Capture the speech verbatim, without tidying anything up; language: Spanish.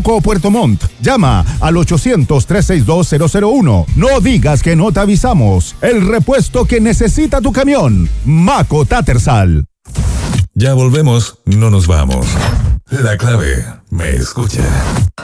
Yauco, Puerto Montt. Llama al ochocientos, trescientos sesenta y dos, cero cero uno. No digas que no te avisamos. El repuesto que necesita tu camión. Maco Tattersall. Ya volvemos, no nos vamos. La clave, me escucha.